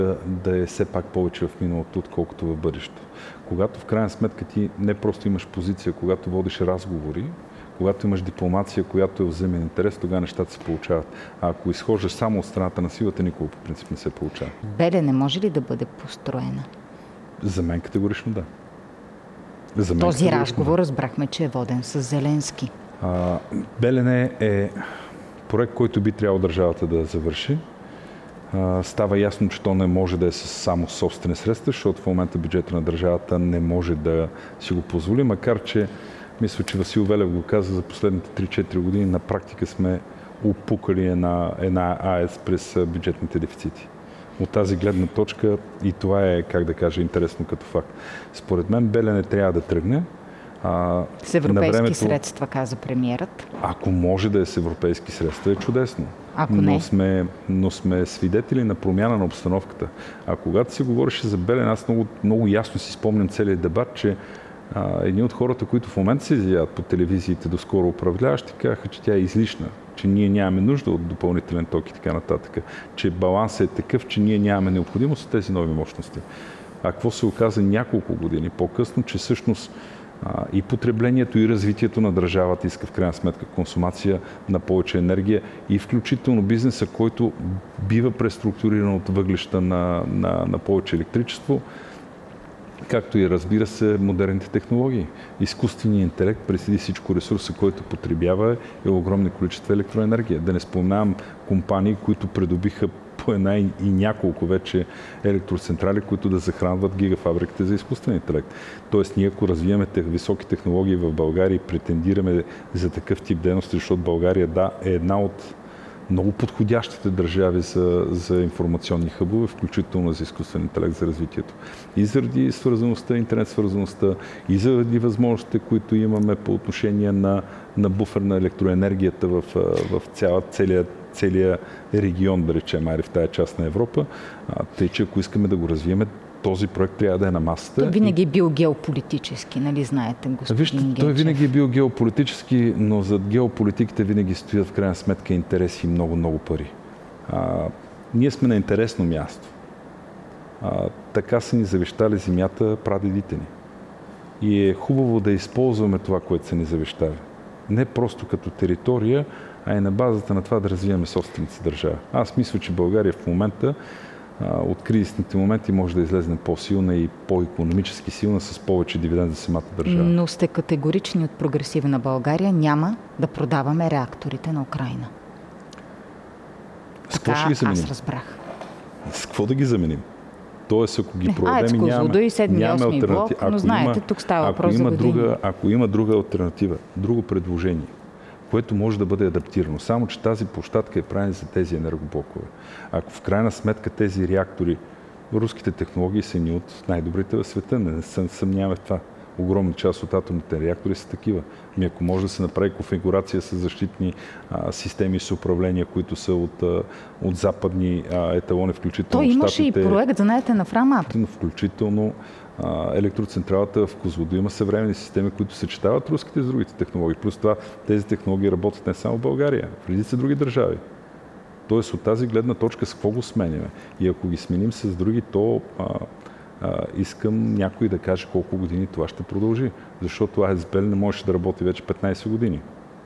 да е все пак повече в миналото, отколкото в бъдещето. Когато в крайна сметка ти не просто имаш позиция, когато водиш разговори, когато имаш дипломация, която е взаимен интерес, тогава нещата се получават. А ако изхождаш само от страната на силата, никога по принцип не се получава. Белене може ли да бъде построена? За мен категорично да. Този разговор разбрахме, че е воден с Зеленски. Белене е проект, който би трябвало държавата да завърши. Става ясно, че то не може да е само собствени средства, защото в момента бюджета на държавата не може да си го позволи, макар че мисля, че Васил Велев го каза, за последните 3-4 години на практика сме упукали една АЕЦ през бюджетните дефицити. От тази гледна точка и това е, как да кажа, интересно като факт. Според мен Белене трябва да тръгне. С европейски средства, каза премиерът. Ако може да е с европейски средства, е чудесно. Ако не. Но сме свидетели на промяна на обстановката. А когато се говореше за Белене, аз много ясно си спомням целият дебат, че едни от хората, които в момента се изявяват по телевизиите, доскоро управляващи, казаха, че тя е излишна, че ние нямаме нужда от допълнителен ток и така нататък, че балансът е такъв, че ние нямаме необходимост от тези нови мощности. А какво се оказа няколко години по-късно, че всъщност и потреблението, и развитието на държавата иска в крайна сметка консумация на повече енергия и включително бизнеса, който бива преструктуриран от въглища на повече електричество, както и разбира се модерните технологии. Изкуственият интелект преди всичко ресурса, който потребява е огромни количества електроенергия. Да не споменавам компании, които придобиха по една и няколко вече електроцентрали, които да захранват гигафабриките за изкуствен интелект. Тоест ние ако развиваме високи технологии в България и претендираме за такъв тип дейности, защото България е една от много подходящите държави за информационни хъбове, включително за изкуствен интелект за развитието. И заради свързаността, интернет свързаността, и заради възможностите, които имаме по отношение на буфер на електроенергията в целия регион, да речем, в тая част на Европа. Тъй, че ако искаме да го развиеме, този проект трябва да е на масата. Той винаги е бил геополитически, нали знаете, господин Гечев? Той винаги е бил геополитически, но зад геополитиките винаги стоят в крайна сметка интереси и много пари. Ние сме на интересно място. Така са ни завещали земята прадедите ни. И е хубаво да използваме това, което са ни завещали. Не просто като територия, а и на базата на това да развиваме собствените държави. Аз мисля, че България в момента от кризисните моменти може да излезне по-силна и по-икономически силна с повече дивиденд за самата държава. Но сте категорични от прогресивна България, няма да продаваме реакторите на Украйна. С какво ще ги заменим? Аз разбрах. С какво да ги заменим? Тоест, ако ги продадем, нямаме альтернатива. Но знаете, тук става въпрос за години. Ако има друга альтернатива, друго предложение, което може да бъде адаптирано. Само, че тази площадка е правена за тези енергоблокове. Ако в крайна сметка тези реактори, руските технологии са ни от най-добрите в света, не се съмняваме в това. Огромна част от атомните реактори са такива. Ако може да се направи конфигурация с защитни системи с управление, които са от западни еталони, включително Той имаше и проект, знаете, на Фрамат. Включително електроцентралата в Козлодуй има съвременни системи, които съчетават руските с другите технологии. Плюс това тези технологии работят не само в България, в редица други държави. Тоест от тази гледна точка с какво го сменяме? И ако ги сменим с други, то искам някой да каже колко години това ще продължи. Защото АЕЦ Белене можеше да работи вече 15 години.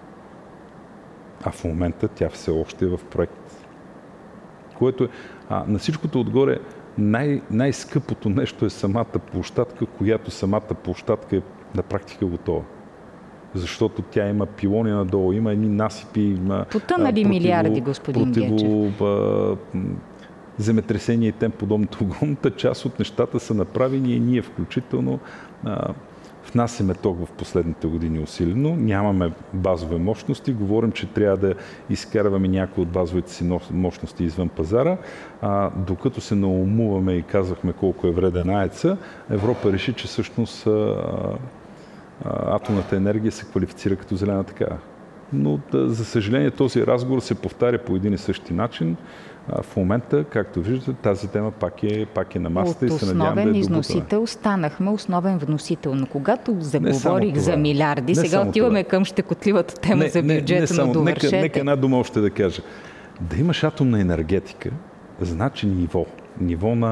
А в момента тя все още е в проект. Което е на всичкото отгоре най-скъпото нещо е самата площадка, която самата площадка е на практика готова. Защото тя има пилони надолу, има едни насипи, потънали милиарди, господин Гечев. Земетресение и тем подобното. Огромната част от нещата са направени и ние включително внасяме ток в последните години усилено. Нямаме базови мощности. Говорим, че трябва да изкарваме някои от базовите си мощности извън пазара. Докато се наумуваме и казвахме колко е вреден АЕЦ-а, Европа реши, че всъщност атомната енергия се квалифицира като зелена такава. Но, за съжаление, този разговор се повтаря по един и същи начин. В момента, както виждате, тази тема пак е на масата и се надявам да е основен износител станахме основен вносител. Но когато заговорих за милиарди, сега отиваме към щекотливата тема за бюджета, но довършете. Нека една дума още да кажа. Да имаш атомна енергетика, значи ниво на